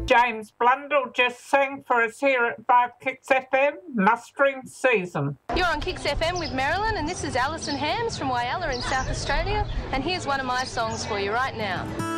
James Blundell just sang for us here at 5 Kicks FM, mustering season. You're on Kicks FM with Marilyn, and this is Alison Hams from Whyalla in South Australia, and here's one of my songs for you right now.